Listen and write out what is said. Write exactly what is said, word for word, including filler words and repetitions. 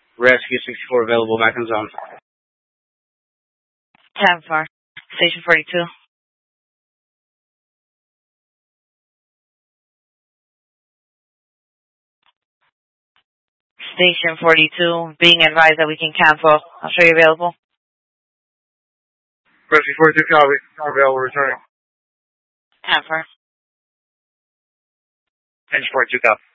Rescue sixty-four available back in zone. ten four. Station forty-two. Station forty-two, being advised that we can cancel. I'll show you available. Rescue forty-two, copy. Available, returning. ten four. Engine forty-two, copy.